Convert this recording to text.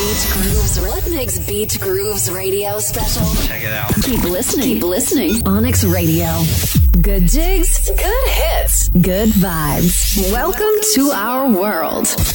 Beach Grooves. What makes Beach Grooves Radio special? Check it out. Keep listening. Keep listening. Onyx Radio. Good jigs. Good hits. Good vibes. Welcome to our world.